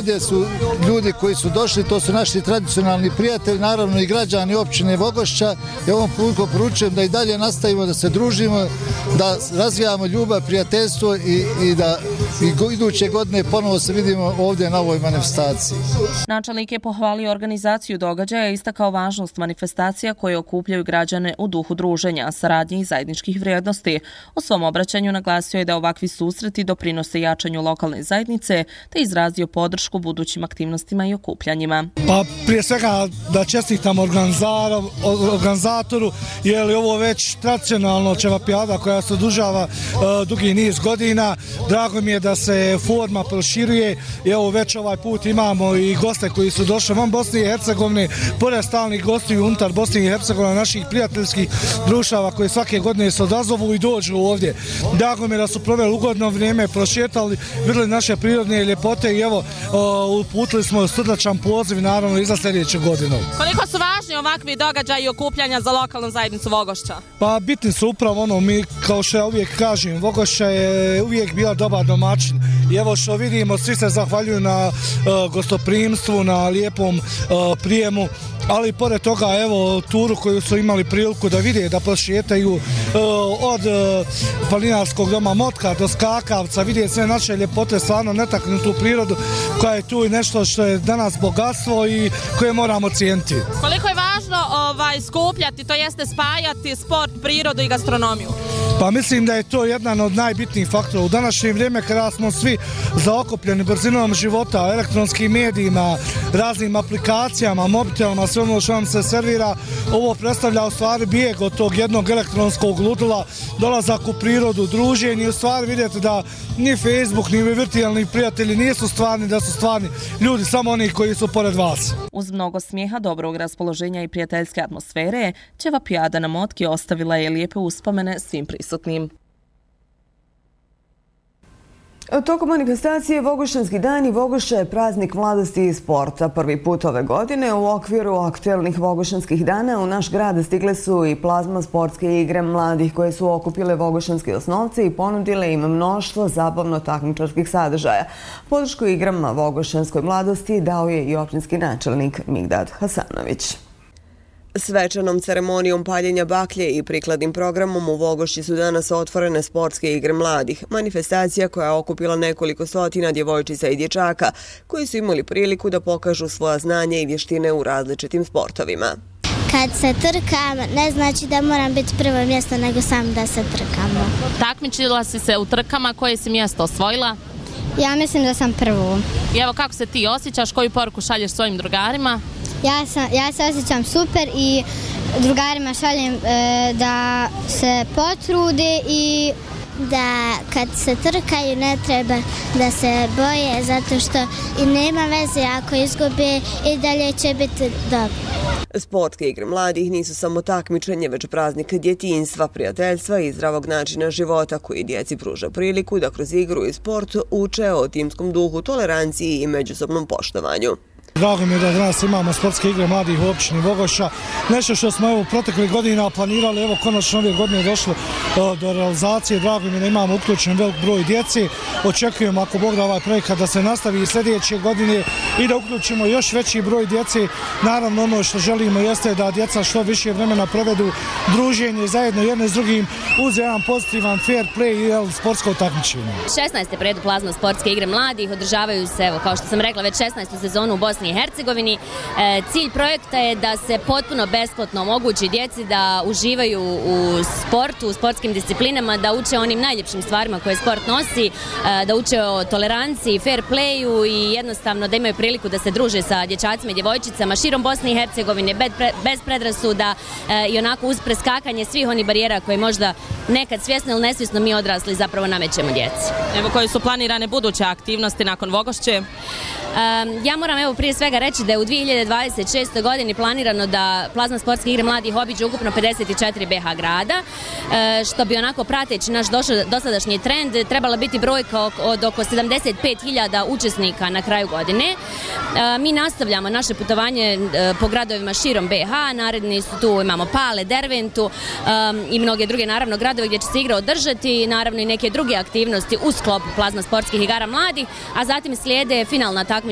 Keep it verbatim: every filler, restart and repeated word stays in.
ovdje su ljudi koji su došli, to su naši tradicionalni prijatelji, naravno i građani općine Vogošća. Ja ovom prilikom poručujem da i dalje nastavimo da se družimo, da razvijamo ljubav, prijateljstvo i, i da i iduće godine ponovo se vidimo ovdje na ovoj manifestaciji. Načelnik je pohvalio organizaciju događaja i istakao važnost manifestacija koje okupljaju građane u duhu druženja, saradnje i zajedničkih vrijednosti. U svom obraćanju naglasio je da ovakvi susreti doprinose jačanju lokalne zajednice te izrazio podršku budućim aktivnostima i okupljanjima. Pa prije svega da čestitam organizatoru, jer je ovo već tradicionalno ćevapijada koja se održava uh, dugi niz godina. Drago mi je da se forma proširuje i evo već ovaj put imamo i goste koji su došli van Bosne i Hercegovine, pored stalnih gostiju unutar Bosne i Hercegovine, naših prijateljskih društava koji svake godine se odazovu i dođu ovdje. Drago mi je da su proveli ugodno vrijeme, prošetali, vidjeli naše prirodne ljepote i evo uh, uputili smo srdačan poziv naravno i za sljedeću godinu. Koliko su važni ovakvi događaji i okupljanja za lokalnu zajednicu Vogošća? Pa bitni su upravo ono, mi kao što ja uvijek kažem, Vogošća je uvijek bila dobar domaćin i evo što vidimo, svi se zahvaljuju na uh, gostoprimstvu, na lijepom uh, prijemu, ali pored toga evo turu koju su imali priliku da vide, da prošetaju uh, od uh, planinarskog doma Motka do Skakavca, vide sve naše ljepote, stvarno netaknutu prirodu koja je tu i nešto što je danas bogatstvo i koje moramo cijeniti. Koliko je važno ovaj, skupljati, to jeste spajati sport, prirodu i gastronomiju? Pa mislim da je to jedan od najbitnijih faktora. U današnje vrijeme kada smo svi zaokupljeni brzinom života, elektronskim medijima, raznim aplikacijama, mobitelima, sve ono što nam se servira, ovo predstavlja u stvari bijeg od tog jednog elektronskog ludila, dolazak u prirodu, druženje i u stvari vidite da ni Facebook, ni virtualni prijatelji nisu stvarni, da su stvarni ljudi, samo oni koji su pored vas. Uz mnogo smijeha, dobrog raspoloženja i prijateljske atmosfere, ćevapijada na Motki ostavila je lijepe uspomene svim prisutnim. Tokom manifestacije Vogošćanski dan i Vogošća je praznik mladosti i sporta. Prvi put ove godine u okviru aktuelnih Vogošćanskih dana u naš grad stigle su i plazma sportske igre mladih koje su okupile vogošćanski osnovci i ponudile im mnoštvo zabavno-takmičarskih sadržaja. Podršku igrama Vogošćanskoj mladosti dao je i općinski načelnik Migdad Hasanović. Svečanom ceremonijom paljenja baklje i prikladnim programom u Vogošći su danas otvorene sportske igre mladih. Manifestacija koja je okupila nekoliko stotina djevojčica i dječaka koji su imali priliku da pokažu svoja znanja i vještine u različitim sportovima. Kad se trkam, ne znači da moram biti prvo mjesto, nego sam da se trkamo. Takmičila si se u trkama, koje si mjesto osvojila? Ja mislim da sam prvu. I evo kako se ti osjećaš, koju poruku šalješ svojim drugarima? Ja, sam, ja se osjećam super i drugarima šaljem e, da se potrude i da kad se trkaju ne treba da se boje zato što i nema veze ako izgube i dalje će biti dobro. Sportske igre mladih nisu samo takmičenje, već praznik djetinjstva, prijateljstva i zdravog načina života koji djeci pruža priliku da kroz igru i sport uče o timskom duhu, toleranciji i međusobnom poštovanju. Drago mi je da danas imamo sportske igre mladih u općini Vogošća. Nešto što smo evo proteklih godina planirali, evo konačno ove godine došlo do realizacije. Drago mi je da imamo uključen velik broj djeci. Očekujemo ako Bog da ovaj projekat da se nastavi i sljedeće godine i da uključimo još veći broj djeci. Naravno ono što želimo jeste da djeca što više vremena provedu druženje zajedno jedne s drugim uz jedan pozitivan fair play i sportsko takmičenje. šesnaeste predu plazma sportske igre mladih održavaju se, evo kao što sam rekla, već šesnaestu sezonu u Bosni i Hercegovini. E, cilj projekta je da se potpuno besplatno omogući djeci da uživaju u sportu, u sportskim disciplinama, da uče onim najljepšim stvarima koje sport nosi, e, da uče o toleranciji, fair playu i jednostavno da imaju priliku da se druže sa dječacima i djevojčicama širom Bosne i Hercegovine, bez, pre, bez predrasuda e, i onako uz preskakanje svih onih barijera koje možda nekad svjesno ili nesvjesno mi odrasli zapravo namećemo djeci. Evo koje su planirane buduće aktivnosti nakon Vogošće? Um, ja moram evo prije svega reći da je u dvije hiljade dvadeset šestoj godini planirano da plazma sportske igre mladih obiđe ukupno pedeset četiri B H grada, e, što bi onako prateći naš došao, dosadašnji trend trebala biti brojka od oko sedamdeset pet hiljada učesnika na kraju godine. E, mi nastavljamo naše putovanje e, po gradovima širom B H, naredni su tu, imamo Pale, Derventu um, i mnoge druge naravno gradove gdje će se igra održati, naravno i neke druge aktivnosti u sklopu plazma sportskih igara mladih, a zatim slijede finalna takmičenja